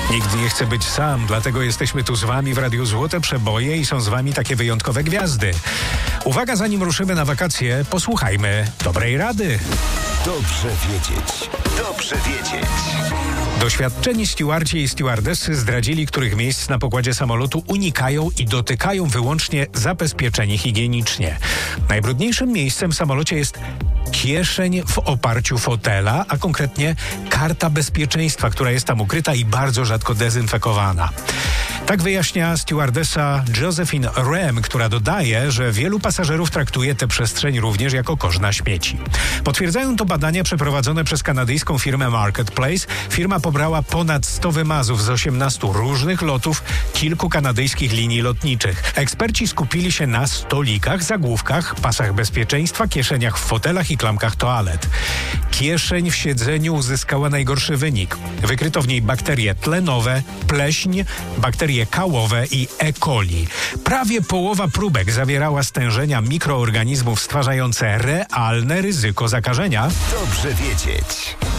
Nikt nie chce być sam, dlatego jesteśmy tu z wami w Radiu Złote Przeboje i są z wami takie wyjątkowe gwiazdy. Uwaga, zanim ruszymy na wakacje, posłuchajmy dobrej rady. Dobrze wiedzieć. Dobrze wiedzieć. Doświadczeni stewardzi i stewardessy zdradzili, których miejsc na pokładzie samolotu unikają i dotykają wyłącznie zabezpieczeni higienicznie. Najbrudniejszym miejscem w samolocie jest kieszeń w oparciu fotela, a konkretnie karta bezpieczeństwa, która jest tam ukryta i bardzo rzadko dezynfekowana. Tak wyjaśnia stewardessa Josephine Rem, która dodaje, że wielu pasażerów traktuje tę przestrzeń również jako kosz na śmieci. Potwierdzają to badania przeprowadzone przez kanadyjską firmę Marketplace. Firma pobrała ponad 100 wymazów z 18 różnych lotów kilku kanadyjskich linii lotniczych. Eksperci skupili się na stolikach, zagłówkach, pasach bezpieczeństwa, kieszeniach w fotelach i klamkach toalet. Kieszeń w siedzeniu uzyskała najgorszy wynik. Wykryto w niej bakterie tlenowe, pleśń, bakterie kałowe i E. coli. Prawie połowa próbek zawierała stężenia mikroorganizmów stwarzające realne ryzyko zakażenia. Dobrze wiedzieć.